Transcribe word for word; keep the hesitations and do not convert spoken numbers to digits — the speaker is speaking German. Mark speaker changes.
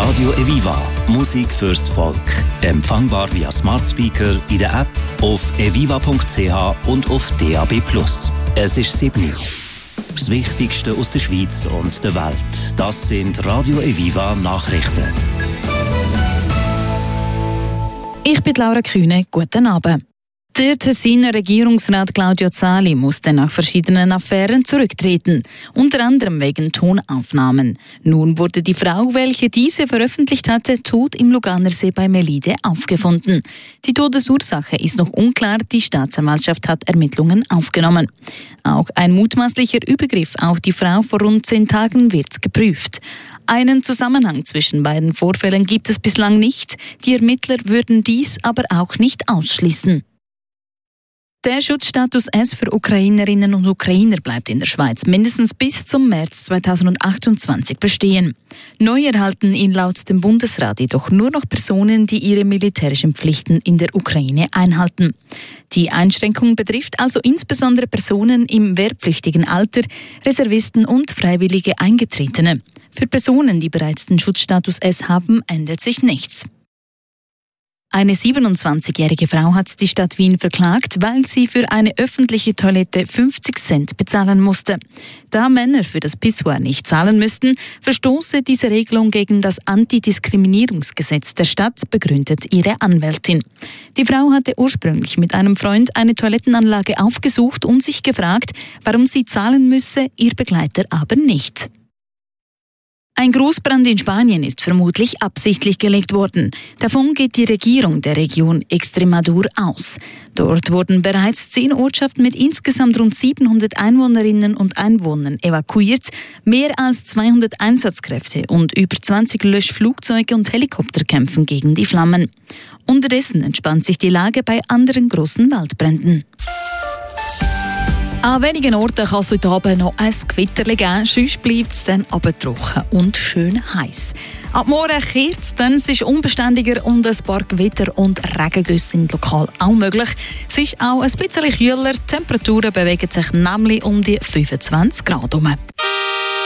Speaker 1: Radio Eviva. Musik fürs Volk. Empfangbar via Smart Speaker, in der App, auf eviva punkt c h und auf D A B plus. Es ist sieben Uhr. Das Wichtigste aus der Schweiz und der Welt. Das sind Radio Eviva Nachrichten.
Speaker 2: Ich bin Laura Kühne. Guten Abend. Der Tessiner Regierungsrat Claudio Zali musste nach verschiedenen Affären zurücktreten, unter anderem wegen Tonaufnahmen. Nun wurde die Frau, welche diese veröffentlicht hatte, tot im Luganersee bei Melide aufgefunden. Die Todesursache ist noch unklar, die Staatsanwaltschaft hat Ermittlungen aufgenommen. Auch ein mutmaßlicher Übergriff auf die Frau vor rund zehn Tagen wird geprüft. Einen Zusammenhang zwischen beiden Vorfällen gibt es bislang nicht, die Ermittler würden dies aber auch nicht ausschließen. Der Schutzstatus S für Ukrainerinnen und Ukrainer bleibt in der Schweiz mindestens bis zum März zweitausendachtundzwanzig bestehen. Neu erhalten ihn laut dem Bundesrat jedoch nur noch Personen, die ihre militärischen Pflichten in der Ukraine einhalten. Die Einschränkung betrifft also insbesondere Personen im wehrpflichtigen Alter, Reservisten und freiwillige Eingetretene. Für Personen, die bereits den Schutzstatus S haben, ändert sich nichts. Eine siebenundzwanzigjährige Frau hat die Stadt Wien verklagt, weil sie für eine öffentliche Toilette fünfzig Cent bezahlen musste. Da Männer für das Pissoir nicht zahlen müssten, verstoße diese Regelung gegen das Antidiskriminierungsgesetz der Stadt, begründet ihre Anwältin. Die Frau hatte ursprünglich mit einem Freund eine Toilettenanlage aufgesucht und sich gefragt, warum sie zahlen müsse, ihr Begleiter aber nicht. Ein Großbrand in Spanien ist vermutlich absichtlich gelegt worden. Davon geht die Regierung der Region Extremadur aus. Dort wurden bereits zehn Ortschaften mit insgesamt rund siebenhundert Einwohnerinnen und Einwohnern evakuiert. Mehr als zweihundert Einsatzkräfte und über zwanzig Löschflugzeuge und Helikopter kämpfen gegen die Flammen. Unterdessen entspannt sich die Lage bei anderen großen Waldbränden. An wenigen Orten kann es heute Abend noch ein Gewitter geben, sonst bleibt es dann aber trocken und schön heiß. Ab morgen kehrt es dann, es ist unbeständiger und ein paar Gewitter und Regengüsse sind lokal auch möglich. Es ist auch ein bisschen kühler, die Temperaturen bewegen sich nämlich um die fünfundzwanzig Grad herum.